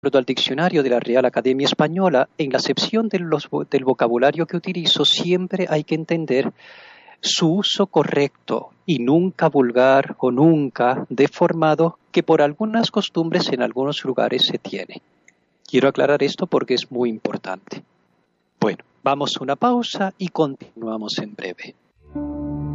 acuerdo al diccionario de la Real Academia Española, en la acepción del vocabulario que utilizo siempre hay que entender su uso correcto y nunca vulgar o nunca deformado que por algunas costumbres en algunos lugares se tiene. Quiero aclarar esto porque es muy importante. Bueno, vamos a una pausa y continuamos en breve.